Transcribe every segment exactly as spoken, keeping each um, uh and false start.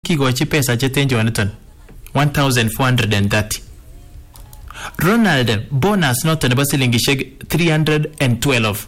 Kigochi pesa cheten Jonathan one thousand four hundred thirty. Ronald bonus noton nebo silingishek three hundred twelve.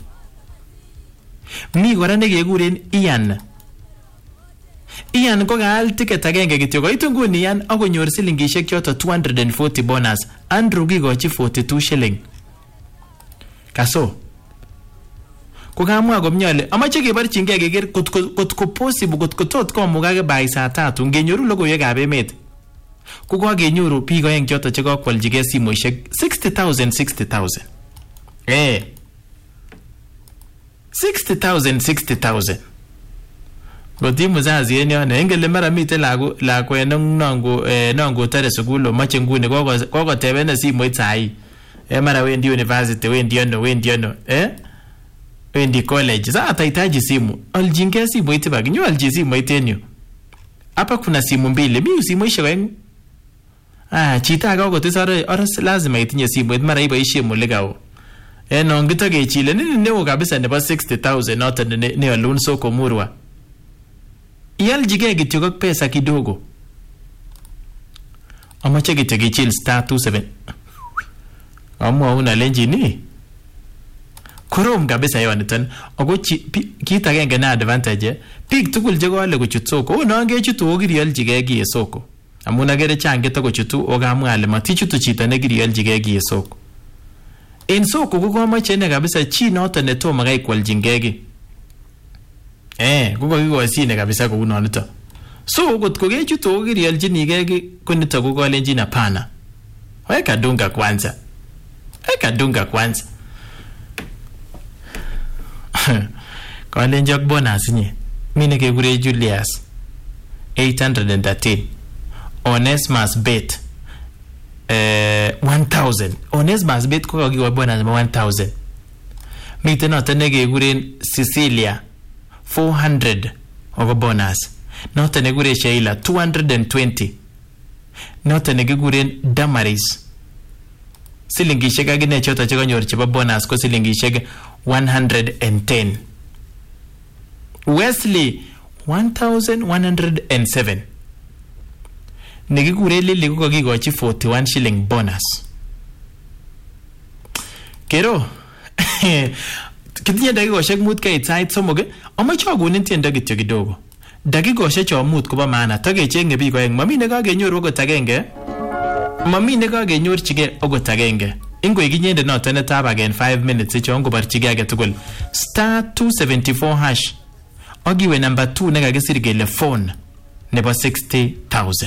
Mi kora nekekuren Ian. Ian ko kaal ticket agenge kityo koitu nguni Ian akonyor silingishek choto two hundred forty bonus. Andrew kigochi forty-two shilling. Kaso ko kamwa komye ale amache keborchingei keker kot ko possible kot ko tot komugake by saa tatu ngenyoru logoiwekab emet. Ko kagenyoru biik oeng choto che kakwaljigei simoishek sixty thousand sixty thousand. Eh. sixty thousand sixty thousand. Goti muzazi en yon engele mara mite lagu lakwe nongo eh nongo tare sukulu mache nguni kokotebene simoit sai. Eh mara wendi university wendi ono wendi ono eh wendi college za atahitaji simu aljinge simoit bag nyo alji simoit enyu. Hapa kuna simu mbili mi simoishe wengu. Ah chita akakotesare oras lazima itinye simoit mara iboishe muligao. Eh no ngitagechile nini neo kabisa nebo sixty thousand noto ne alun soko murwa. Ialjige kityo kok pesa kidogo. Amache kityo kichil star two seven. Amwa una lenji ni. Korom kabisa yoniton. Ako kit agenge na advantage. Piik tugul che kole kochut soko. O nange chutu okirioljige kiye soko. Amun agere change to kochutu okamwa ale matichutu chito nekirioljige kiye soko. En soko ko komache ne kabisa chi noto ne tomo kai kwaljingei ki. Eh, kuko kikosine kabisa kou nonito. So kot ko kechuto okirioljinige ki konito ko kolenjin hapana. Weka dunga kwanza. Weka dunga kwanza. Kolenjok bonus nye. Mine kekure Julius eight hundred thirteen. Onesmus bet eh one thousand. Onesmus bet ko kakiwa bonus one thousand. Mite noto nekekuren Cecilia four hundred oko bonus. Noto nekure Sheila two hundred twenty. Noto nekikuren Damaris silingishek agine choto che kanyor chebo bonus ko silingishek one hundred ten. Wesley one thousand one hundred seven. Nekikure Lily ko kakikochi forty-one shilling bonus. Kero kitinye dakikoshek mut kait sait somok amache akonin tiendo kityo kidogo. Dakikoshek cho mut kobo maana takechenge biik oeng mami ne kakenyoru okot agenge mami ne kakenyorchige okot agenge. Ingwe kinyende noto ne tabagen five minutes cho ngobarchige age tugul star two seventy-four hash. Ogiwe number two ne kakisir kele phone nebo sixty thousand.